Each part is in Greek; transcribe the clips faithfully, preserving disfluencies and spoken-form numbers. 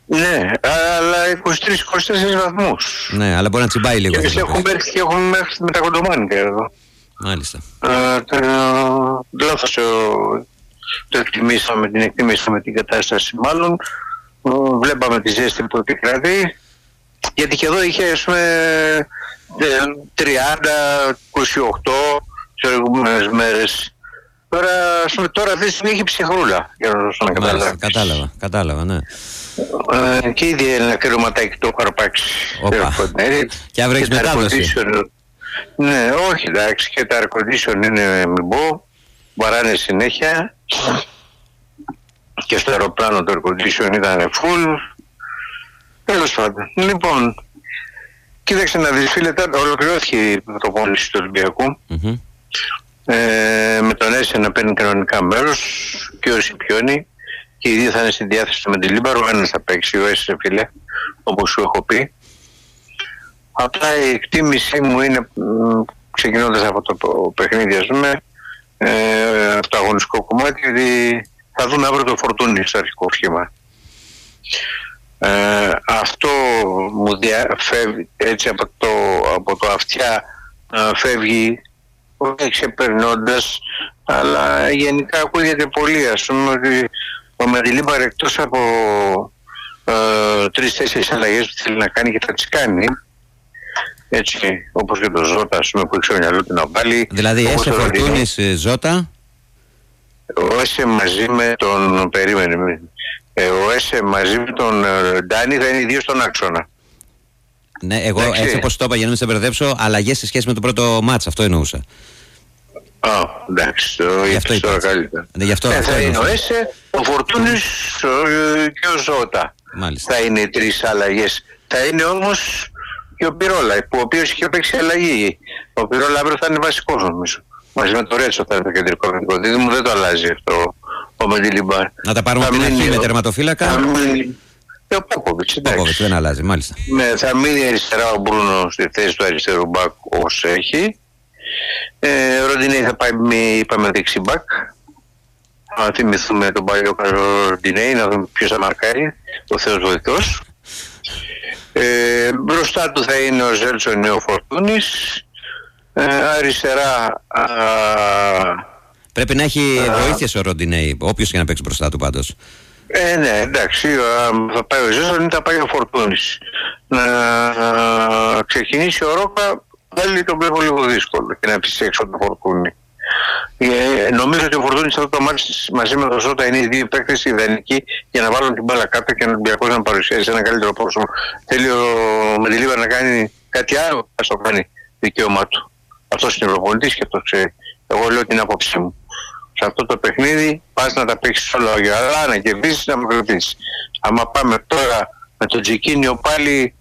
Ναι, αλλά είκοσι τρεις είκοσι τέσσερις βαθμούς. Ναι, αλλά μπορεί να τσιμπάει λίγο. Και έχουμε έρθει και έχουμε μέχρι με τα κοντομάνικα εδώ. Μάλιστα. Λάθος το εκτιμήσαμε, την εκτιμήσαμε την κατάσταση μάλλον. Βλέπαμε τη ζέστη που επικρατεί. Γιατί και εδώ είχε ας πούμε τριάντα, είκοσι οκτώ σε προηγούμενες μέρες. Τώρα, ας πούμε, τώρα αυτή τη στιγμή έχει ψυχρούλα. Για να καταλάβει. Κατάλαβα, κατάλαβα, ναι. Ε, και ήδη ένα κρυωματάκι το καρπάξει. Και αύριο έχεις μετάδοση. Ναι, όχι εντάξει, και τα air condition είναι μην πω, βαράνε συνέχεια. Και στο αεροπλάνο το air condition ήταν full. Τέλος πάντων. Λοιπόν, κοίταξε να δεις φίλε, ολοκληρώθηκε η πρωτοπόνηση του Ολυμπιακού. Mm-hmm. Ε, με τον Έσε να παίρνει κανονικά μέρος και ο Σιπιώνη και οι δύο θα είναι στη διάθεση του Μεντιλίμπαρο. Ο ένας θα παίξει, ο Έσε φίλε, όπως σου έχω πει. Απλά η εκτίμησή μου είναι, ξεκινώντας από το παιχνίδι ας πούμε, ε, από το αγωνιστικό κομμάτι, ότι θα δούμε αύριο το Φορτούνι στο αρχικό σχήμα. Ε, αυτό μου διαφεύγει έτσι από το, από το αυτιά ε, φεύγει όχι ξεπερνώντας, αλλά γενικά ακούγεται πολύ ας πούμε ότι ο Μεντιλίμπαρ εκτός από ε, τρεις-τέσσερις αλλαγές που θέλει να κάνει και θα τις κάνει, έτσι όπως και το Ζώτα ας πούμε που έχει στο μυαλό του να βάλει. Δηλαδή Έσε Φορτούνης Ζώτα. Ο Έσε μαζί με τον περίμενε ε, ο Έσε μαζί με τον ε, Ντάνι θα είναι οι δύο στον άξονα. Ναι, εγώ εντάξει, έτσι όπως το είπα για να μην σε μπερδέψω, αλλαγές σε σχέση με το πρώτο μάτς, αυτό εννοούσα. Α, oh, εντάξει, το είπες τώρα καλύτερα. Ναι, γι' αυτό, ε, αυτό θα είναι ο Έσε, ο Φορτούνης και ο Ζώτα. Μάλιστα. Θα είναι οι τρεις αλλαγές. Θα είναι όμως και ο Πυρόλα, που ο οποίος είχε παίξει αλλαγή. Ο Πυρόλα αύριο θα είναι βασικός νομίζω. Μαζί με το Ρέτσο θα είναι το κεντρικό δικό δίδυμο, δεν το αλλάζει αυτό ο Μεντιλίμπαρ. Να τα πάρουμε από την αρχή με τερματοφύλακα. Ε, ο Πόκοβιτς, εντάξει. Δεν αλλάζει, μάλιστα. Ναι, θα μείνει αριστερά ο Μπρούνο στη θέση του αριστερού μπακ όσο έχει. Ε, ο Ροντινέι θα πάει, είπαμε, δεξί μπακ. Να θυμηθούμε τον παλιό Ροντινέι, να δούμε ποιος θα μαρκάρει, ο Θεός βοηθός. Ε, μπροστά του θα είναι ο Ζέλσον ή ο Φορτούνης. Ε, αριστερά... Α, πρέπει να έχει α, βοήθειες ο Ροντινέι, όποιος και να παίξει μπροστά του πάντως. Ε, ναι, εντάξει, θα πάει ο Ζέλσον ή θα πάει ο Φορτούνης. Να ξεκινήσει ο Ρόκα, πάλι τον βλέπω λίγο δύσκολο και να πεις έξω το Φορτούνη. Ε, νομίζω ότι ο Φορτούνης αυτό το μάτι μαζί με τον Ζώτα είναι οι δύο παίκτες ιδανικοί για να βάλουν την μπάλα κάτω και να Ολυμπιακός να παρουσιάσει ένα καλύτερο πρόσωπο. Θέλει ο Μεντιλίμπαρ να κάνει κάτι άλλο, ας το κάνει δικαίωμά του. Αυτός είναι ο προπονητής και αυτό ξέρει. Εγώ λέω την άποψή μου. Σε αυτό το παιχνίδι πας να τα παίξεις όλα για αλλά να κερδίσεις, να κερδίσεις. Άμα πάμε τώρα με τον Τζικίνιο πάλι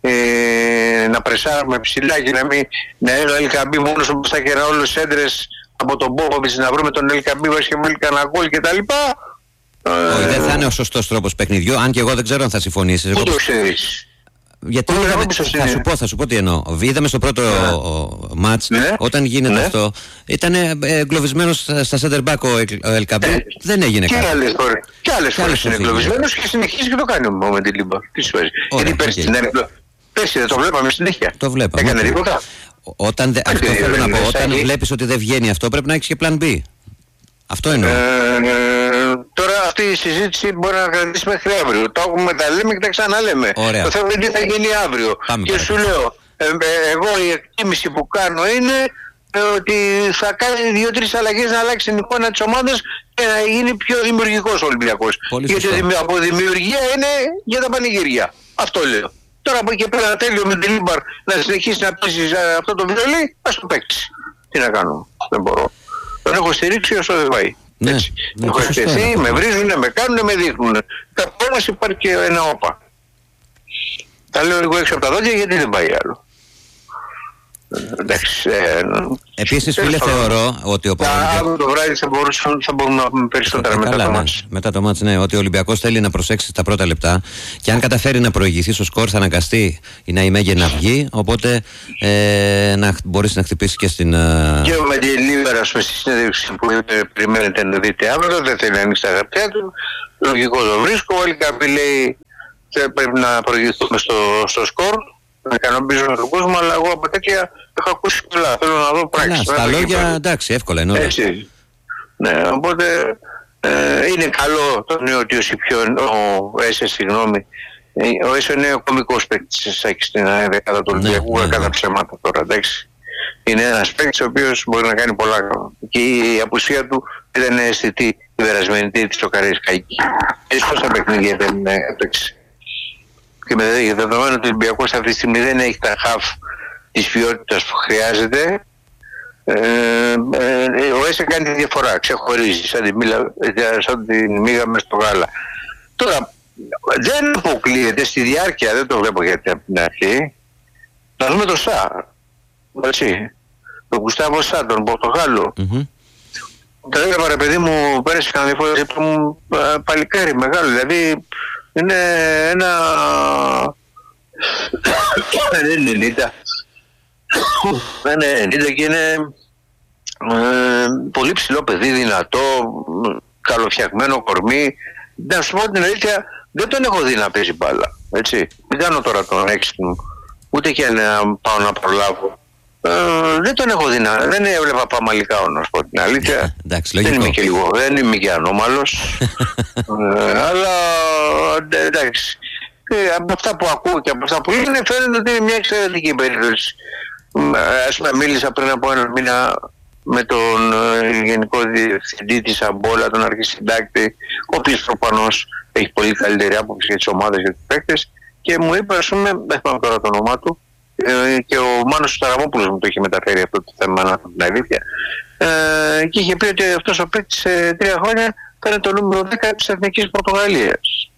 ε, να πρεσάρουμε ψηλά και να μην να είναι ο Ελκαμπή μόνος όπως θα κερά όλους τους έντρες από τον Πόκοβιτς, να βρούμε τον Ελκαμπή βάσει και βάλει κανένα γκολ και τα λοιπά. Όχι, ε, δεν θα είναι ο σωστός τρόπος παιχνιδιού, αν και εγώ δεν ξέρω αν θα συμφωνήσεις. Πού το ξέρεις? Γιατί είδαμε, θα σου πω, θα σου πω τι εννοώ. Είδαμε στο πρώτο yeah. μάτς, ναι. όταν γίνεται ναι. αυτό, ήταν εγκλωβισμένος στα center back ο Ελκαμπή. Ε, δεν έγινε και κάτι. Άλλες φορές, και άλλες και φορές είναι εγκλωβισμένος και συνεχίζει και το κάνει ο Μεντιλίμπαρ. Τι σου παίζει? Γιατί πέρσι την έρευνα, πέρσι δεν το βλέπαμε συνέχεια. Το βλέπαμε. Έκανε τίποτα. Όταν, δε, αυτό θέλω να πω, όταν βλέπεις ότι δεν βγαίνει αυτό, πρέπει να έχεις και plan B. Αυτό εννοώ. Ε, τώρα αυτή η συζήτηση μπορεί να κρατήσει μέχρι αύριο. Το έχουμε, τα λέμε και τα ξαναλέμε. Ωραία. Το θέμα είναι τι θα γίνει αύριο. Πάμε και πέρα. Σου λέω, ε, ε, εγώ η εκτίμηση που κάνω είναι ε, ότι θα κάνει δύο-τρεις αλλαγές να αλλάξει την εικόνα της ομάδας και να γίνει πιο δημιουργικός ο Ολυμπιακός. Γιατί από δημιουργία είναι για τα πανηγύρια. Αυτό λέω. Τώρα από εκεί και πέρα τέλειο με την Λίμπαρ να συνεχίσει να παίζει αυτό το βιολί, ας το παίξει. Τι να κάνω, δεν μπορώ. Τον έχω στηρίξει όσο δεν πάει. Ναι, έτσι. ναι, έχω εκτεθεί, με βρίζουνε, με κάνουνε, με δείχνουνε. Καθώς μας υπάρχει και ένα όπα. Τα λέω λίγο έξω από τα δόντια γιατί δεν πάει άλλο. Εντάξει. Ε, Επίσης φίλε θεωρώ ότι ο Παναγιώτης... Αύριο το βράδυ θα, μπορούσαν, θα μπορούμε να πούμε περισσότερα ε, μετά καλά, το ναι. μάτς. Μετά το μάτς, ναι. Ότι ο Ολυμπιακός θέλει να προσέξει τα πρώτα λεπτά και αν καταφέρει να προηγηθεί στο σκορ θα αναγκαστεί η Ναϊμέγε να βγει, οπότε ε, να μπορείς να χτυπήσει και στην... Uh... Και με τη Λίβερα στη συνέντευξη που είπε περιμένετε να δείτε αύριο, δεν θέλει να ανοίξει τα χαρτιά του, λογικό το βρίσκω, ο Ελκαμπή λέει πρέπει να προηγηθούμε στο, στο σκορ, να ικανοποιήσουμε τον κόσμο, αλλά εγώ από τέτοια έχω ακούσει πολλά. Θέλω να δω πράξεις. Στα λόγια, εντάξει, εύκολα είναι όλα. Έτσι. Ναι, οπότε ε, είναι καλό το νέο ότι ο Σιπιόν, ο Έσε, συγγνώμη, ο Έσε είναι ο κωμικός παίκτης στην δεκάδα του Ολυμπιακού, ναι, κατά ναι. ψέματα τώρα, εντάξει. Είναι ένας παίκτης ο οποίος μπορεί να κάνει πολλά καλά. Και η απουσία του ήταν αισθητή την περασμένη τρίτη στο Καραϊσκάκη. Έτσι πόσα παιχνίδια δεν έπαιξε. Και με δεδομένο ότι ο Ολυμπιακός αυτή τη στιγμή δεν έχει τα χαφ της ποιότητας που χρειάζεται, ε, ε, ο Έσε κάνει τη διαφορά, ξεχωρίζει σαν την, μήλα, σαν την μίγα μες στο γάλα. Τώρα δεν αποκλείεται στη διάρκεια, δεν το βλέπω γιατί από την αρχή, να δούμε το Σα, έτσι, τον Γκουστάβο Σα, τον Πορτογάλο. Mm-hmm. Το έλεγα ρε παιδί μου πέρασε κανένα φορά που μου παλικάρι μεγάλο, δηλαδή είναι ένα δεν είναι ενενήντα είναι ενενήντα και είναι ε, πολύ ψηλό παιδί, δυνατό, καλοφτιαγμένο κορμί. Να σου πω την αλήθεια, δεν τον έχω δει να παίζει μπάλα, έτσι. Δεν κάνω τώρα τον έξυπνο, ούτε και να πάω να προλάβω. Ε, δεν τον έχω δει να... Δεν έβλεπα Παμαλικάο, να σου πω την αλήθεια. Εντάξει, δεν είμαι και λίγο, δεν είμαι και ανώμαλος. ε, αλλά εντάξει. Ε, από αυτά που ακούω και από αυτά που λένε φαίνεται ότι είναι μια εξαιρετική περίπτωση. Ας πούμε μίλησα πριν από ένα μήνα με τον ε, Γενικό Διευθυντή της Αμπόλα, τον αρχισυντάκτη, ο οποίος προφανώς έχει πολύ καλύτερη άποψη για τις ομάδες και τους παίκτες, και μου είπε, ας πούμε, δεν θυμάμαι τώρα το όνομά του, ε, και ο Μάνος Ταραμόπουλος μου το είχε μεταφέρει αυτό το θέμα, να πω την αλήθεια, ε, και είχε πει ότι αυτός ο παίκτης σε τρία χρόνια ήταν το νούμερο δέκα της Εθνικής Πορτογαλίας.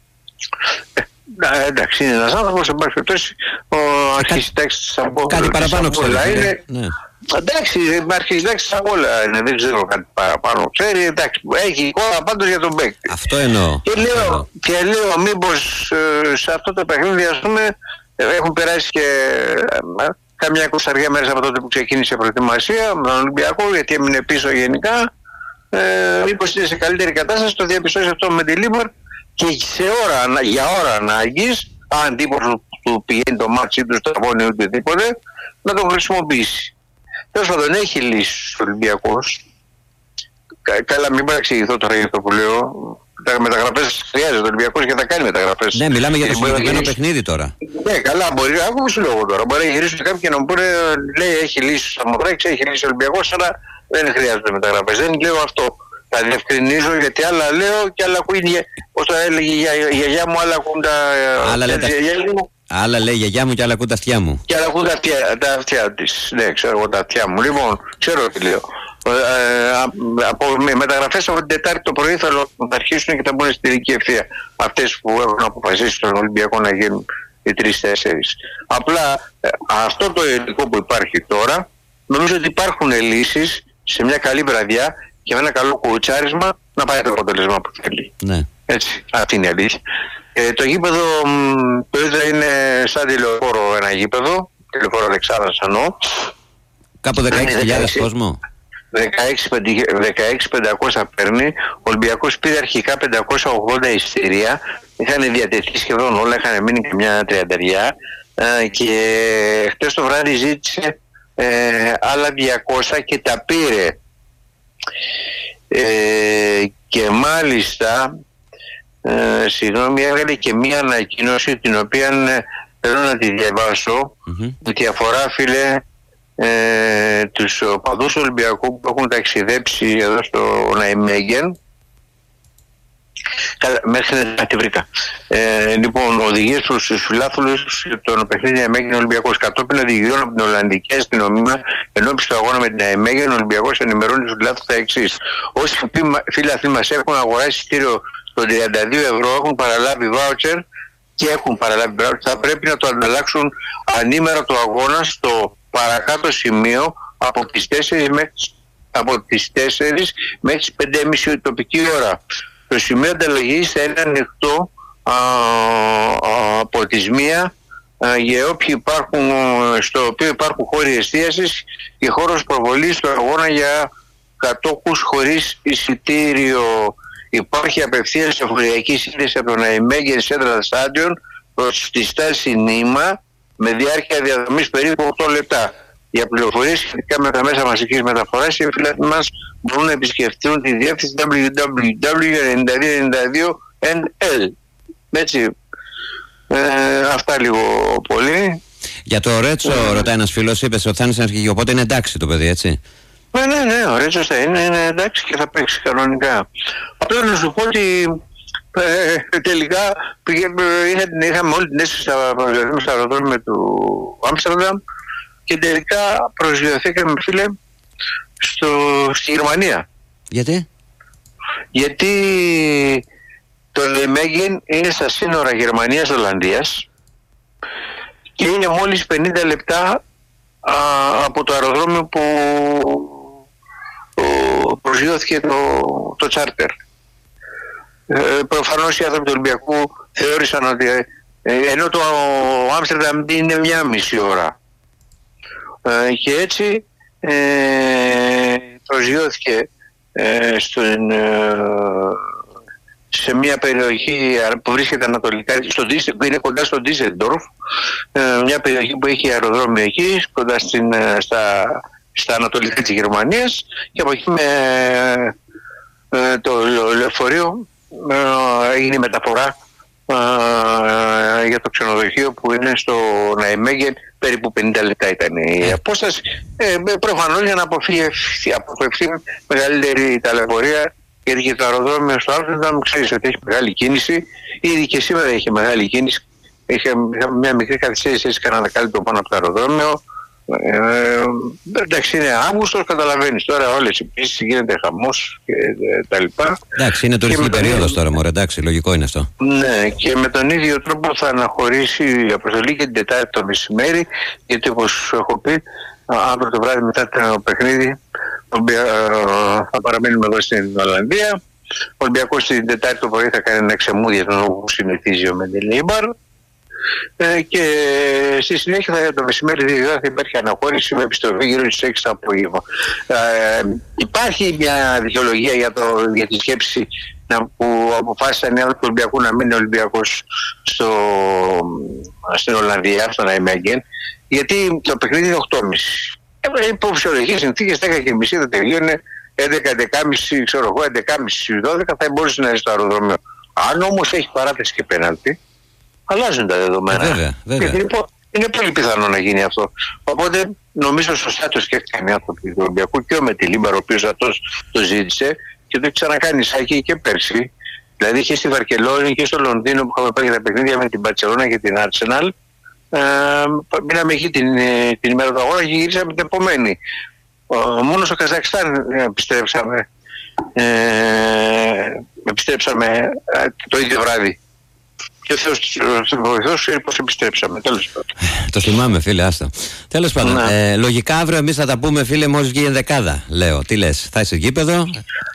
Ε, εντάξει, είναι ένας άνθρωπος, εν πάση περιπτώσει, ο αρχισυντάκτης της Αμπόλα. Κάτι παραπάνω ξέρει. Ναι. Εντάξει, αρχισυντάκτης της Αμπόλα είναι, δεν ξέρω κάτι παραπάνω ξέρει, εντάξει, έχει εικόνα πάντως για τον παίκτη. Αυτό εννοώ. Και λέω, και λέω μήπως ε, σε αυτό το παιχνίδι, ας πούμε, έχουν περάσει και ε, καμιά εικοσαριά μέρες από τότε που ξεκίνησε η προετοιμασία με τον Ολυμπιακό, γιατί έμεινε πίσω γενικά. Ε, μήπως είναι σε καλύτερη κατάσταση, το διαπιστώσει αυτό με τη Λίμπορ, και σε ώρα, για ώρα ανάγκης, αν τίποτα του πηγαίνει το μάτσι του, στραβώνει οτιδήποτε, να τον χρησιμοποιήσει. Τέλος πάντων, έχει λύσει ο Ολυμπιακός. Κα, καλά, μην παρεξηγηθώ τώρα για αυτό που λέω. Τα μεταγραφές χρειάζεται ο Ολυμπιακός και θα κάνει μεταγραφές. Ναι, μιλάμε για το συγκεκριμένο παιχνίδι τώρα. Ναι, καλά, μπορεί, άκου σου λόγο τώρα. Μπορεί να γυρίσουν κάποιοι και να μου πούνε, λέει, έχει λύσει ο Σαμοδράκης, έχει λύσει ο Ολυμπιακός, αλλά δεν χρειάζονται μεταγραφές. Δεν λέω αυτό. Θα διευκρινίζω, γιατί άλλα λέω και άλλα ακούει, όπως το έλεγε η γιαγιά μου, άλλα ακούν τα... Άλλα λέει, τα... άλλα λέει η γιαγιά μου και άλλα ακούν τα αυτιά μου. Και άλλα ακούν τα αυτιά, τα αυτιά της. Ναι, ξέρω εγώ τα αυτιά μου. Λοιπόν, ξέρω τι λέω. Ε, από μεταγραφές από την Τετάρτη το πρωί θα αρχίσουν και θα μπουν στη δική ευθεία. Αυτές που έχουν αποφασίσει στον Ολυμπιακό να γίνουν οι τρεις-τέσσερις. Απλά αυτό το υλικό που υπάρχει τώρα, νομίζω ότι υπάρχουν λύσεις σε μια καλή βραδιά και με ένα καλό κουτσάρισμα να πάει το αποτέλεσμα που θέλει. Ναι. Έτσι, αυτή είναι η αλήθεια. Ε, το γήπεδο το ίδιο είναι σαν τηλεοφόρο ένα γήπεδο, τηλεοφόρο Αλεξάνδρας εννοώ. Κάπου δεκαέξι χιλιάδες κόσμο. δεκαέξι χιλιάδες πεντακόσια παίρνει. Ο Ολυμπιακός πήρε αρχικά πεντακόσια ογδόντα εισιτήρια. Είχαν διατεθεί σχεδόν όλα, είχαν μείνει και μια τριανταριά. Ε, και χτες το βράδυ ζήτησε ε, άλλα διακόσια και τα πήρε. Ε, και μάλιστα ε, συγγνώμη, έβγαλε και μία ανακοίνωση την οποία ε, θέλω να τη διαβάσω, mm-hmm. γιατί αφορά, φίλε, ε, τους οπαδούς Ολυμπιακού που έχουν ταξιδέψει εδώ στο Ναϊμέγεν μέχρι να τη βρήκα. Ε, λοιπόν, οδηγίες προς τους φιλάθλους των παιχνίδι Ναϊμέγεν Ολυμπιακός. Κατόπιν οδηγιών από την Ολλανδική αστυνομία ενώπιση του αγώνα με την Ναϊμέγεν, ο Ολυμπιακός ενημερώνει τους φιλάθλους τα εξής. Όσοι φίλαθλοι μας έχουν αγοράσει εισιτήριο των τριάντα δύο ευρώ, έχουν παραλάβει βάουτσερ και έχουν παραλάβει βάουτσερ, θα πρέπει να το ανταλλάξουν ανήμερα το αγώνα στο παρακάτω σημείο από τις τέσσερις μέχρι, από τις τέσσερις μέχρι τις πέντε και μισή τοπική ώρα. Το σημείο ανταλλαγής θα είναι ανοιχτό α, α, από τις μία α, για όποιοι υπάρχουν, στο οποίο υπάρχουν χώροι εστίασης και χώρος προβολής στο αγώνα για κατόχους χωρίς εισιτήριο. υπάρχει απευθείας εφοριακή σύνδεση από το Ναϊμέγεν Central Stadion προς τη στάση Νήμα με διάρκεια διαδρομής περίπου οκτώ λεπτά. Για πληροφορίες σχετικά με τα μέσα μαζικής μεταφοράς, οι φίλοι μας μπορούν να επισκεφτούν τη διεύθυνση double-u double-u double-u τελεία ενενήντα δύο ενενήντα δύο εν ελ. Έτσι, ε, αυτά λίγο πολύ. Για το Ρέτσο, ε, ρωτάει ένας φίλος, είπες ότι θα είναι στην αρχική, οπότε είναι εντάξει το παιδί, έτσι. Ναι, ναι, ναι, ο Ρέτσος θα είναι, είναι εντάξει και θα παίξει κανονικά. Απλά να σου πω ότι ε, τελικά πήγε, είχα, είχαμε όλη την αίσθηση στα αεροδρόμια του Άμστερνταμ και τελικά προσγειωθήκαμε, φίλε, στο, στη Γερμανία. Γιατί? Γιατί το Ναϊμέγεν είναι στα σύνορα Γερμανίας-Ολλανδίας και είναι μόλις πενήντα λεπτά α, από το αεροδρόμιο που ο, προσγειώθηκε το, το τσάρτερ. Ε, προφανώς οι άνθρωποι του Ολυμπιακού θεώρησαν ότι ε, ενώ το Άμστερνταμ είναι μια μισή ώρα ε, και έτσι ε, προσγειώθηκε ε, στον, ε, σε μια περιοχή που βρίσκεται ανατολικά, στο, που είναι κοντά στο Ντίζελντορφ, ε, μια περιοχή που έχει αεροδρόμιο εκεί, κοντά στην, στα, στα ανατολικά της Γερμανίας, και από εκεί με ε, το λεωφορείο ε, έγινε μεταφορά ε, για το ξενοδοχείο που είναι στο Ναϊμέγεν. Περίπου πενήντα λεπτά ήταν η απόσταση, ε, προφανώς για να αποφευθεί, αποφευθεί μεγαλύτερη ταλαιπωρία, γιατί και το αεροδρόμιο στο Άμστερνταμ ξέρεις ότι έχει μεγάλη κίνηση. Ήδη και σήμερα είχε μεγάλη κίνηση. Είχε μια μικρή καθυστέρηση, έτσι κανένα δεκάλεπτο πάνω από το αεροδρόμιο. Ε, εντάξει, είναι Αύγουστος, καταλαβαίνεις τώρα όλες οι πτήσεις, γίνεται χαμός και ε, τα λοιπά. Εντάξει, είναι τουριστική περίοδος τώρα, μωρέ, εντάξει, λογικό είναι αυτό. Ναι, και με τον ίδιο τρόπο θα αναχωρήσει η αποστολή και την Τετάρτη το μεσημέρι, γιατί όπως σου έχω πει, αύριο το βράδυ μετά το παιχνίδι θα παραμείνουμε εδώ στην Ολλανδία. Ο Ολυμπιακός την Τετάρτη το πρωί θα κάνει ένα ξεμούδια τον όπου συνηθίζει ο Μεντελίμπαρ. Ε, και στη συνέχεια θα, το μεσημέρι θα υπάρχει αναχώρηση με επιστροφή γύρω στις έξι το απόγευμα. Ε, υπάρχει μια δικαιολογία για, το, για τη σκέψη να, που αποφάσισαν οι άνθρωποι του Ολυμπιακού να μείνει ο Ολυμπιακός στο, στην Ολλανδία, στον Ναϊμέγεν, γιατί το παιχνίδι είναι οκτώ και μισή. Ε, υπό φυσιολογικές συνθήκες δέκα και μισή θα τελειώνει, έντεκα, έντεκα και μισή, ξέρω εγώ, έντεκα και μισή, δώδεκα θα μπορούσε να είναι στο αεροδρόμιο. Αν όμως έχει παράταση και πέναλτι, αλλάζουν τα δεδομένα. Βέβαια, βέβαια. Και λοιπόν, είναι πολύ πιθανό να γίνει αυτό. Οπότε νομίζω σωστά το σκέφτηκαν οι άνθρωποι του Ολυμπιακού και ο Μεντελίμπαρ, ο οποίος αυτός το ζήτησε και το έχει ξανακάνει Σάκη και πέρσι. Δηλαδή και στη Βαρκελόνη και στο Λονδίνο που είχαμε πάει για τα παιχνίδια με την Μπαρσελόνα και την Arsenal. Ε, μείναμε εκεί την, την ημέρα του αγώνα και γυρίσαμε την επομένη. Ε, μόνο στο Καζακστάν επιστρέψαμε, ε, επιστρέψαμε ε, το ίδιο βράδυ. Και ο Θεός του βοηθός πώς επιστρέψαμε, τέλος πάντων. Το θυμάμαι, φίλε, άστα. Τέλος πάντων, ε, λογικά αύριο εμείς θα τα πούμε, φίλε, μόλις βγει η ενδεκάδα, λέω. Τι λες, θα είσαι γήπεδο?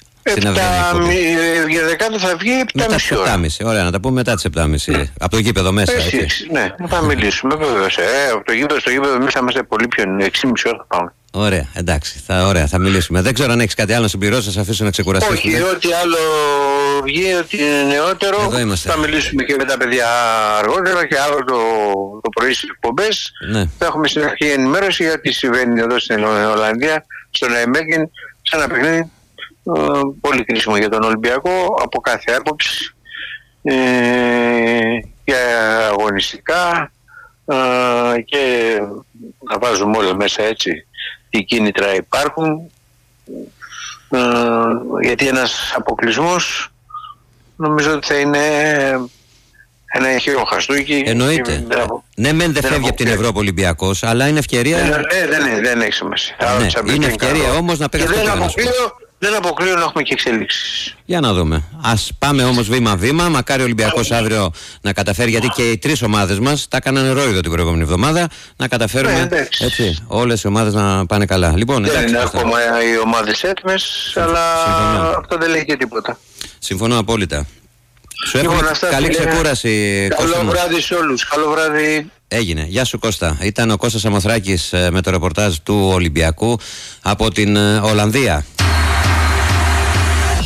Για δεκάδα θα βγει επτά και μισή ώρα. Ωραία, να τα πούμε μετά τις επτά και μισή. Από το γήπεδο μέσα. Έτσι, έτσι. Ναι, θα μιλήσουμε βεβαίως. Ε, από το γήπεδο στο γήπεδο μέσα είμαστε πολύ πιο έξι και μισή ώρα θα πάμε. Ωραία, εντάξει, θα, ωραία, θα μιλήσουμε. Δεν ξέρω αν έχεις κάτι άλλο να συμπληρώσεις, θα σε αφήσω να ξεκουραστείς. Όχι, ό,τι άλλο βγει, ό,τι είναι νεότερο, θα μιλήσουμε και με τα παιδιά αργότερα και άλλο το, το πρωί στις εκπομπές. Ναι. Θα έχουμε στην αρχή ενημέρωση για τι συμβαίνει εδώ στην Ολλανδία, στο Ναϊμέγεν, σε ένα παιχνίδι πολύ κρίσιμο για τον Ολυμπιακό από κάθε άποψη, ε, και αγωνιστικά ε, και να βάζουμε όλα μέσα, έτσι, τι κίνητρα υπάρχουν, ε, γιατί ένας αποκλεισμός νομίζω ότι θα είναι ένα ηχηρό χαστούκι. Εννοείται. Και... ναι, μεν δεν φεύγει από την Ευρώπη ο Ολυμπιακός, αλλά είναι ευκαιρία. Ναι, δεν, δεν, δεν έχει σημασία. Ναι, είναι ευκαιρία όμως να παίξει το Δεν αποκλείω να έχουμε και εξελίξεις. Για να δούμε. Ας πάμε όμως βήμα-βήμα. Μακάρι ο Ολυμπιακός αύριο να καταφέρει, γιατί και οι τρεις ομάδες μας τα έκαναν ρόιδο την προηγούμενη εβδομάδα. Να καταφέρουμε, ναι, έτσι, όλες οι ομάδες να πάνε καλά. Λοιπόν, δεν εντάξει, είναι ακόμα οι ομάδες έτοιμες, αλλά συμφωνώ. Αυτό δεν λέει και τίποτα. Συμφωνώ απόλυτα. Σου εύχομαι καλή ξεκούραση, Κώστα. Καλό βράδυ σε όλους. Καλό βράδυ. Έγινε. Γεια σου, Κώστα. Ήταν ο Κώστας Σαμοθράκης με το ρεπορτάζ του Ολυμπιακού από την Ολλανδία.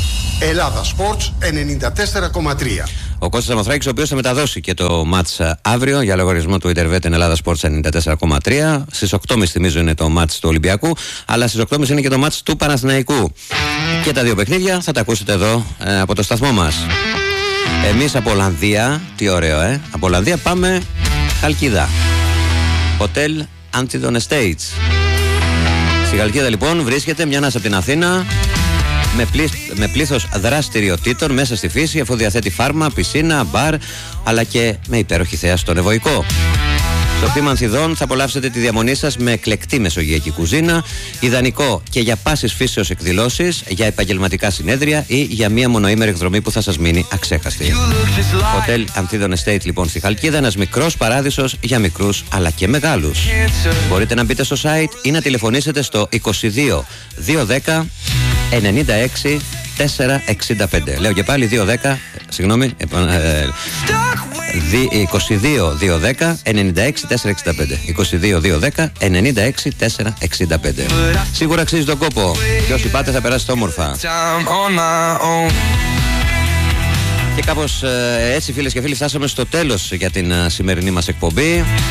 Ελλάδα Sports ενενήντα τέσσερα κόμμα τρία. Ο Κώστας Αμαθράκης, ο οποίος θα μεταδώσει και το μάτς αύριο για λογαριασμό του Ιντερβέτ Ελλάδα Sports ενενήντα τέσσερα κόμμα τρία. Στις οκτώ και μισή θυμίζω είναι το μάτς του Ολυμπιακού, αλλά στις οκτώ και μισή είναι και το μάτς του Παναθηναϊκού. Και τα δύο παιχνίδια θα τα ακούσετε εδώ ε, από το σταθμό μας. Εμείς από Ολλανδία, τι ωραίο ε, από Ολλανδία πάμε Χαλκίδα. Hotel Antidon Estates. Στη Χαλκίδα λοιπόν βρίσκεται μια ανάσα από την Αθήνα με, πλήθ, με πλήθος δραστηριοτήτων μέσα στη φύση, αφού διαθέτει φάρμα, πισίνα, μπαρ, αλλά και με υπέροχη θέα στον Ευωικό. Στο κτήμα Ανθιδών θα απολαύσετε τη διαμονή σας με εκλεκτή μεσογειακή κουζίνα, ιδανικό και για πάσης φύσεως εκδηλώσεις, για επαγγελματικά συνέδρια ή για μία μονοήμερη εκδρομή που θα σας μείνει αξέχαστη. Hotel Antidon Estate λοιπόν στη Χαλκίδα, ένας μικρός παράδεισος για μικρούς αλλά και μεγάλους. Μπορείτε να μπείτε στο site ή να τηλεφωνήσετε στο είκοσι δύο διακόσια δέκα ενενήντα έξι τετρακόσια εξήντα πέντε. Λέω και πάλι δύο δέκα, συγγνώμη, ε, είκοσι δύο διακόσια δέκα ενενήντα έξι τετρακόσια εξήντα πέντε. είκοσι δύο διακόσια δέκα ενενήντα έξι τετρακόσια εξήντα πέντε. Σίγουρα αξίζει τον κόπο και όσοι πάτε θα περάσετε όμορφα. Και κάπως έτσι, φίλες και φίλοι, φτάσαμε στο τέλος για την σημερινή μας εκπομπή.